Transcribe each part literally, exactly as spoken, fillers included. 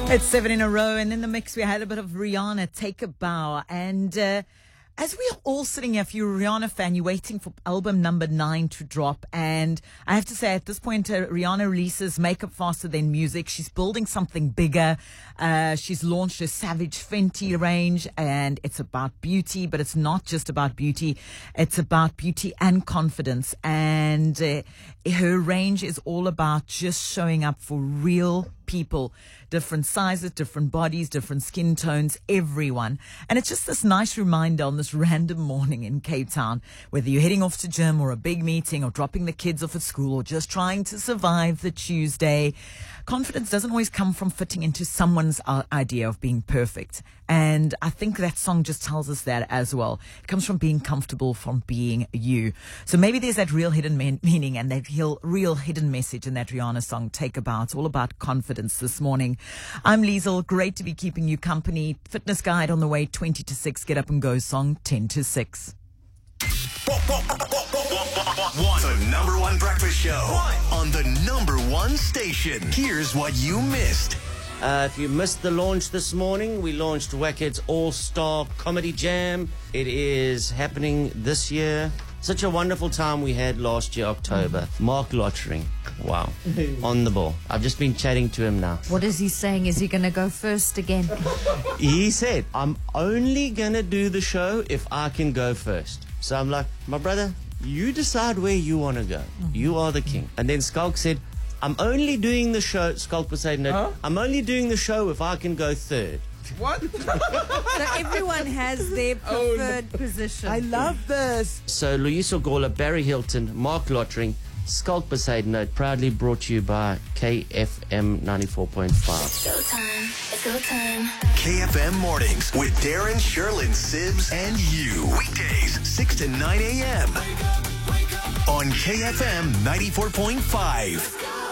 It's seven in a row, and in the mix we had a bit of Rihanna, Take a Bow. And uh, as we are all sitting here, if you're a Rihanna fan, you're waiting for album number nine to drop. And I have to say, at this point, uh, Rihanna releases makeup faster than music. She's building something bigger. Uh, she's launched a Savage Fenty range, and it's about beauty, but it's not just about beauty. It's about beauty and confidence. And uh, her range is all about just showing up for real people, different sizes, different bodies, different skin tones, everyone. And it's just this nice reminder on this random morning in Cape Town, whether you're heading off to gym or a big meeting or dropping the kids off at school or just trying to survive the Tuesday. Confidence doesn't always come from fitting into someone's uh, idea of being perfect. And I think that song just tells us that as well. It comes from being comfortable, from being you. So maybe there's that real hidden me- meaning and that real, real hidden message in that Rihanna song, Take a Bow. It's all about confidence this morning. I'm Liesl. Great to be keeping you company. Fitness guide on the way, twenty to six. Get up and go song, ten to six. One, the number one breakfast show one. On the number one station. Here's what you missed. Uh, if you missed the launch this morning, we launched Wackhead's All-Star Comedy Jam. It is happening this year. Such a wonderful time we had last year, October. Mark Lottering. Wow. On the ball. I've just been chatting to him now. What is he saying? Is he going to go first again? He said, I'm only going to do the show if I can go first. So I'm like, my brother, you decide where you want to go. Mm-hmm. You are the king. And then Skulk said, I'm only doing the show, Skulk was saying, no, huh? I'm only doing the show if I can go third. What? So everyone has their preferred oh, position. I love this. So Loyiso Gola, Barry Hilton, Mark Lottering, Skulk Poseidon Note, proudly brought to you by K F M ninety-four point five. It's showtime. It's go time. K F M Mornings with Darren, Sherlyn, Sibs, and you. Weekdays, six to nine a.m. on K F M ninety-four point five.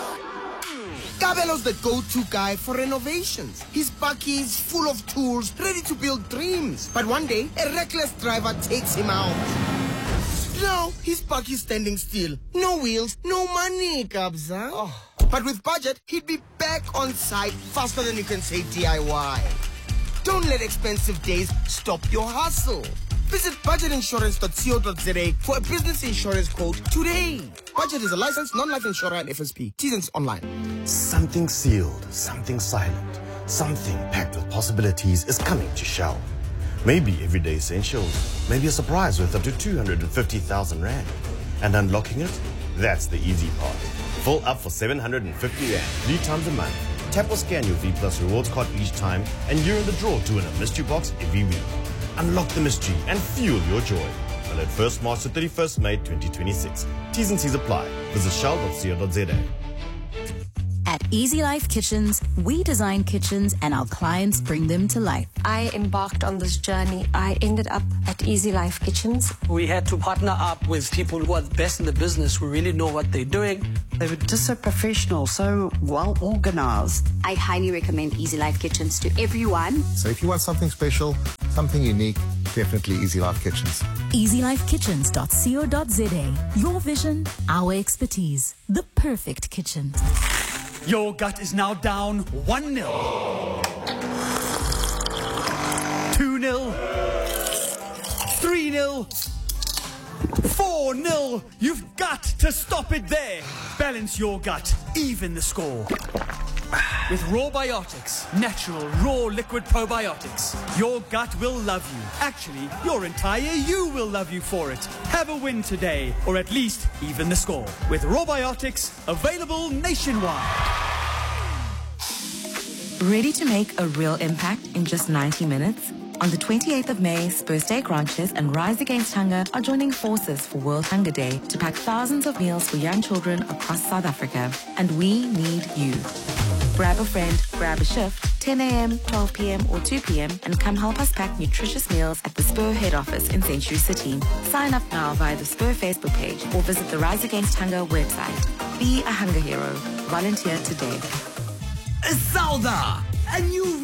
Kabelo's the go-to guy for renovations. His bakkie is full of tools, ready to build dreams. But one day, a reckless driver takes him out. Now, his bakkie standing still. No wheels, no money, Kabza. Oh. But with budget, he'd be back on site faster than you can say D I Y. Don't let expensive days stop your hustle. Visit budget insurance dot co dot za for a business insurance quote today. Budget is a licensed non-life insurer and F S P. T Ns online. Something sealed, something silent, something packed with possibilities is coming to Shell. Maybe everyday essentials, maybe a surprise worth up to two hundred fifty thousand rand. And unlocking it? That's the easy part. Full up for seven hundred fifty rand, three times a month. Tap or scan your V Plus rewards card each time, and you're in the draw to win a mystery box every week. Unlock the mystery and fuel your joy. Valid first March to thirty-first May twenty twenty-six. T's and C's apply. Visit shell dot co dot za. At Easy Life Kitchens, we design kitchens and our clients bring them to life. I embarked on this journey. I ended up at Easy Life Kitchens. We had to partner up with people who are the best in the business, who really know what they're doing. They were just so professional, so well organized. I highly recommend Easy Life Kitchens to everyone. So if you want something special, something unique, definitely Easy Life Kitchens. easy life kitchens dot co dot za. Your vision, our expertise. The perfect kitchen. Your gut is now down one nil. two nil. three nil. four nil. You've got to stop it there. Balance your gut. Even the score. With Rawbiotics, natural, raw liquid probiotics, your gut will love you. Actually, your entire you will love you for it. Have a win today, or at least even the score. With Rawbiotics, available nationwide. Ready to make a real impact in just ninety minutes? On the twenty-eighth of May, Spurs Day Ranches and Rise Against Hunger are joining forces for World Hunger Day to pack thousands of meals for young children across South Africa. And we need you. Grab a friend, grab a shift, ten a.m., twelve p.m. or two p.m. and come help us pack nutritious meals at the Spur head office in Century City. Sign up now via the Spur Facebook page or visit the Rise Against Hunger website. Be a hunger hero. Volunteer today. Zelda, a new